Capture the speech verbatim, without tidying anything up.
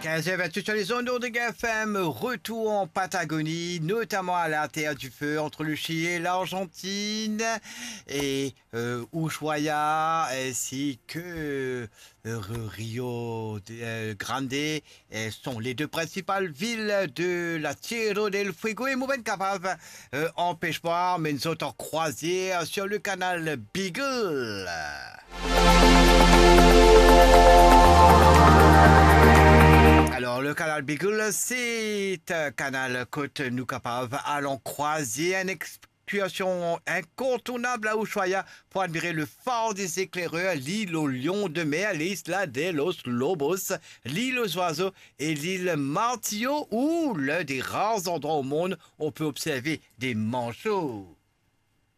quinze heures vingt-huit sur les ondes de F M, retour en Patagonie, notamment à la Terre du Feu, entre le Chili et l'Argentine, et euh, Ushuaia, ainsi que euh, Rio de, euh, Grande, et sont les deux principales villes de la Tierra del Fuego. Et Mouven Capave euh, en pêche-boire, mais nous autres en croisière sur le canal Beagle. Alors, le canal Beagle, c'est un canal côte nous capable allons croiser une excursion incontournable à Ushuaia pour admirer le phare des éclaireurs, l'île aux lions de mer, l'isla de los Lobos, l'île aux oiseaux et l'île Martillo, où l'un des rares endroits au monde où on peut observer des manchots.